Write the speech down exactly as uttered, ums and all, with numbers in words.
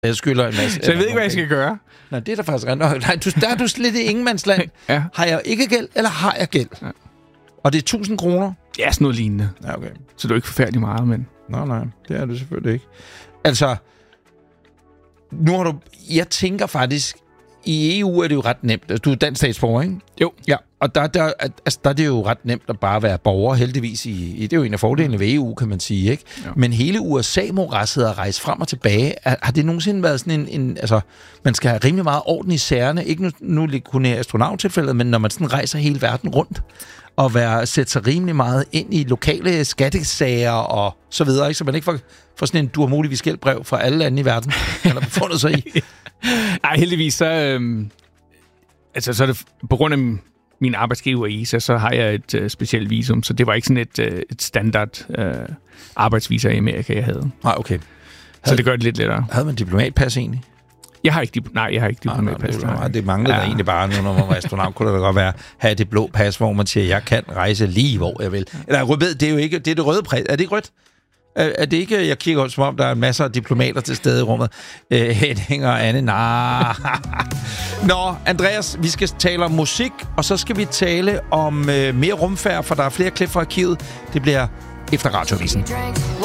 Jeg skylder en masse. Så jeg ved ikke, hvad jeg skal gøre. Nej, det er der faktisk rent. Nej, du, der er du slet i ingenmandsland. Ja. Har jeg ikke gæld, eller har jeg gæld? Ja. Og det er tusind kroner? Ja, sådan noget lignende. Ja, okay. Så det er jo ikke forfærdeligt meget, men... Nej, nej, det er det selvfølgelig ikke. Altså, nu har du... Jeg tænker faktisk, i E U er det jo ret nemt. Altså, du er dansk statsborger, ikke? Jo. Ja, og der, der, altså, der er det jo ret nemt at bare være borger, heldigvis. I, i det er jo en af fordelene ved E U, kan man sige, ikke? Ja. Men hele U S A-moræsset at rejse frem og tilbage, er, har det nogensinde været sådan en, en... Altså, man skal have rimelig meget orden i sagerne. Ikke nu, nu kun i astronauttilfældet, men når man sådan rejser hele verden rundt, og være, sætte sig rimelig meget ind i lokale skattesager og så videre, ikke? Så man ikke får, får sådan en du har muligvis gældbrev fra alle lande i verden, eller befundet sig i. Ej, heldigvis, så, øhm, altså, så er det på grund af min arbejdsgiver i I S A, så har jeg et øh, specielt visum, så det var ikke sådan et, øh, et standard øh, arbejdsvisa i Amerika, jeg havde. Nej, okay. Havde, så det gør det lidt lettere. Havde man diplomatpas egentlig? Jeg har ikke, dip- nej, jeg har ikke diplomatpas. Ah, nej, det, det manglede ja. der egentlig bare nu, når man var astronaut. Kunne det da godt være, have det blå pas, hvor man siger, jeg kan rejse lige, hvor jeg vil. Eller rødbed, det er jo ikke, det er det røde præs. Er det ikke rødt? Er, er det ikke, jeg kigger som om, der er masser af diplomater til stede i rummet. Øh, Henning og Anne, nah. Nå, Andreas, vi skal tale om musik, og så skal vi tale om øh, mere rumfærd, for der er flere klip fra arkivet. Det bliver efter Radioavisen.